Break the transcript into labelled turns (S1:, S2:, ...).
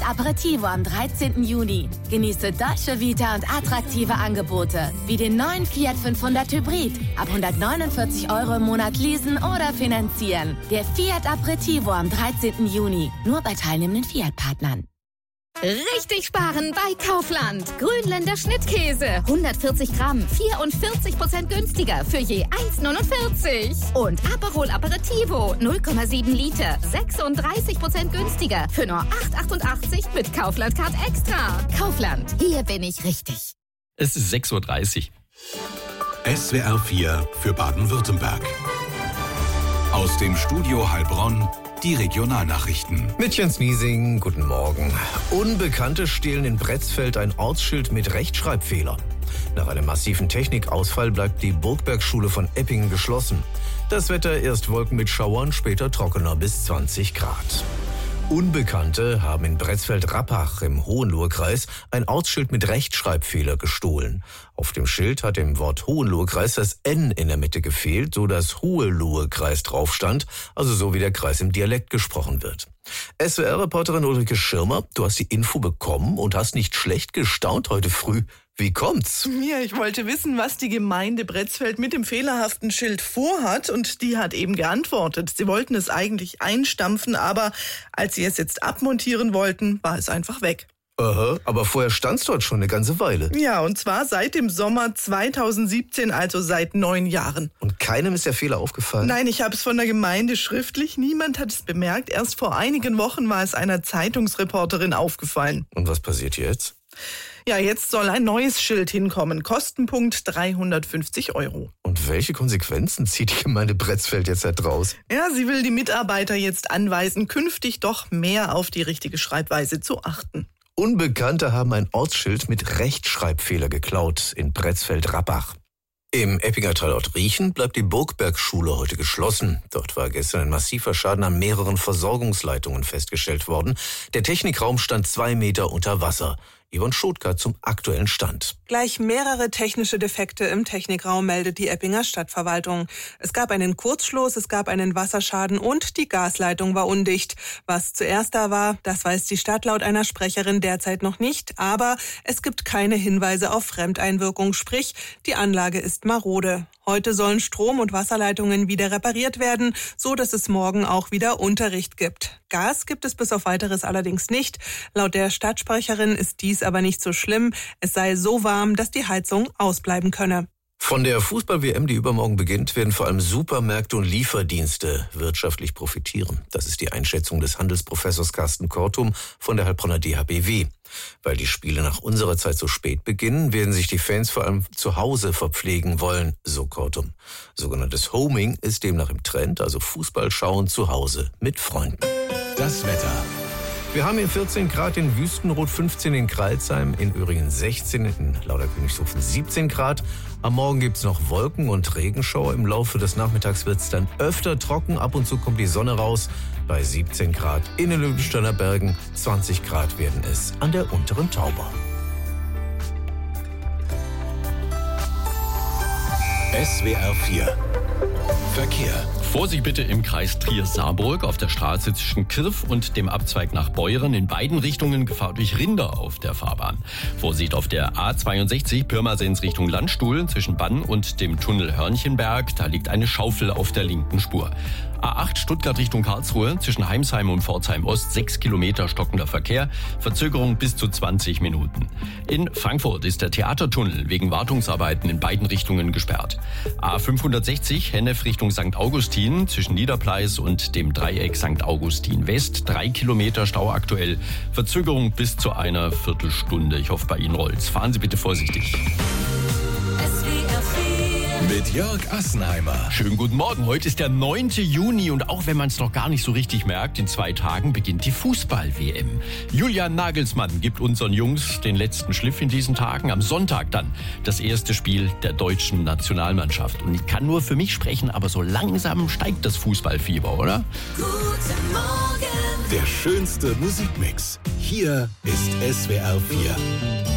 S1: Fiat Aperitivo am 13. Juni. Genieße Dolce Vita und attraktive Angebote, wie den neuen Fiat 500 Hybrid. Ab 149 € im Monat leasen oder finanzieren. Der Fiat Aperitivo am 13. Juni. Nur bei teilnehmenden Fiat-Partnern.
S2: Richtig sparen bei Kaufland. Grünländer Schnittkäse. 140 Gramm, 44% günstiger für je 1,49. Und Aperol Aperitivo, 0,7 Liter, 36% günstiger für nur 8,88 mit Kaufland Card Extra. Kaufland, hier bin ich richtig.
S3: Es ist 6:30 Uhr.
S4: SWR 4 für Baden-Württemberg. Aus dem Studio Heilbronn die Regionalnachrichten.
S5: Mit Jens Niesing, guten Morgen. Unbekannte stehlen in Bretzfeld ein Ortsschild mit Rechtschreibfehler. Nach einem massiven Technikausfall bleibt die Burgbergschule von Eppingen geschlossen. Das Wetter erst Wolken mit Schauern, später trockener bis 20 Grad. Unbekannte haben in Bretzfeld-Rappach im Hohenlohe-Kreis ein Ortsschild mit Rechtschreibfehler gestohlen. Auf dem Schild hat im Wort Hohenlohe-Kreis das N in der Mitte gefehlt, so dass Hohenlohe-Kreis drauf stand, also so wie der Kreis im Dialekt gesprochen wird. SWR-Reporterin Ulrike Schirmer, du hast die Info bekommen und hast nicht schlecht gestaunt heute früh. Wie kommt's?
S6: Ja, ich wollte wissen, was die Gemeinde Bretzfeld mit dem fehlerhaften Schild vorhat, und die hat eben geantwortet. Sie wollten es eigentlich einstampfen, aber als sie es jetzt abmontieren wollten, war es einfach weg.
S5: Aha, aber vorher stand's dort schon eine ganze Weile.
S6: Ja, und zwar seit dem Sommer 2017, also seit 9 Jahren.
S5: Und keinem ist der Fehler aufgefallen?
S6: Nein, ich habe es von der Gemeinde schriftlich. Niemand hat es bemerkt. Erst vor einigen Wochen war es einer Zeitungsreporterin aufgefallen.
S5: Und was passiert jetzt?
S6: Ja, jetzt soll ein neues Schild hinkommen. Kostenpunkt 350 €.
S5: Und welche Konsequenzen zieht die Gemeinde Bretzfeld jetzt daraus?
S6: Ja, sie will die Mitarbeiter jetzt anweisen, künftig doch mehr auf die richtige Schreibweise zu achten.
S5: Unbekannte haben ein Ortsschild mit Rechtschreibfehler geklaut in Bretzfeld-Rappach. Im Eppinger Teilort Riechen bleibt die Burgbergschule heute geschlossen. Dort war gestern ein massiver Schaden an mehreren Versorgungsleitungen festgestellt worden. Der Technikraum stand 2 Meter unter Wasser. Yvonne Schotka zum aktuellen Stand.
S7: Gleich mehrere technische Defekte im Technikraum meldet die Eppinger Stadtverwaltung. Es gab einen Kurzschluss, es gab einen Wasserschaden und die Gasleitung war undicht. Was zuerst da war, das weiß die Stadt laut einer Sprecherin derzeit noch nicht. Aber es gibt keine Hinweise auf Fremdeinwirkung, sprich, die Anlage ist marode. Heute sollen Strom- und Wasserleitungen wieder repariert werden, so dass es morgen auch wieder Unterricht gibt. Gas gibt es bis auf Weiteres allerdings nicht. Laut der Stadtsprecherin ist dies aber nicht so schlimm. Es sei so warm, dass die Heizung ausbleiben könne.
S5: Von der Fußball-WM, die übermorgen beginnt, werden vor allem Supermärkte und Lieferdienste wirtschaftlich profitieren. Das ist die Einschätzung des Handelsprofessors Carsten Kortum von der Heilbronner DHBW. Weil die Spiele nach unserer Zeit so spät beginnen, werden sich die Fans vor allem zu Hause verpflegen wollen, so Kortum. Sogenanntes Homing ist demnach im Trend, also Fußball schauen zu Hause mit Freunden.
S4: Das Wetter.
S5: Wir haben hier 14 Grad in Wüstenrot, 15 in Crailsheim, in Öhringen 16, in Lauterkönigshofen 17 Grad. Am Morgen gibt's noch Wolken und Regenschauer. Im Laufe des Nachmittags wird's dann öfter trocken. Ab und zu kommt die Sonne raus bei 17 Grad in den Löwensteiner Bergen. 20 Grad werden es an der unteren Tauber.
S4: SWR 4 Verkehr.
S3: Vorsicht bitte im Kreis Trier-Saarburg auf der Straße zwischen Kirf und dem Abzweig nach Beuren. In beiden Richtungen Gefahr durch Rinder auf der Fahrbahn. Vorsicht auf der A62 Pirmasens Richtung Landstuhl zwischen Bann und dem Tunnel Hörnchenberg. Da liegt eine Schaufel auf der linken Spur. A8 Stuttgart Richtung Karlsruhe zwischen Heimsheim und Pforzheim Ost 6 Kilometer stockender Verkehr. Verzögerung bis zu 20 Minuten. In Frankfurt ist der Theatertunnel wegen Wartungsarbeiten in beiden Richtungen gesperrt. A560 Hennef Richtung St. Augustin zwischen Niederpleis und dem Dreieck St. Augustin West. 3 Kilometer Stau aktuell. Verzögerung bis zu einer Viertelstunde. Ich hoffe, bei Ihnen rollt's. Fahren Sie bitte vorsichtig.
S4: Mit Jörg Assenheimer.
S3: Schönen guten Morgen. Heute ist der 9. Juni und auch wenn man es noch gar nicht so richtig merkt, in 2 Tagen beginnt die Fußball-WM. Julian Nagelsmann gibt unseren Jungs den letzten Schliff in diesen Tagen. Am Sonntag dann das erste Spiel der deutschen Nationalmannschaft. Und ich kann nur für mich sprechen, aber so langsam steigt das Fußballfieber, oder?
S4: Guten Morgen. Der schönste Musikmix. Hier ist SWR 4.